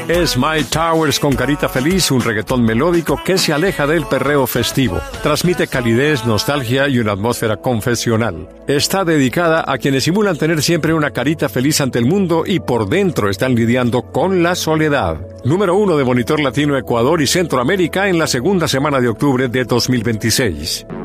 Es My Towers con Carita Feliz, un reggaetón melódico que se aleja del perreo festivo. Transmite calidez, nostalgia y una atmósfera confesional. Está dedicada a quienes simulan tener siempre una carita feliz ante el mundo y por dentro están lidiando con la soledad. Número 1 de Monitor Latino Ecuador y Centroamérica en la segunda semana de octubre de 2026.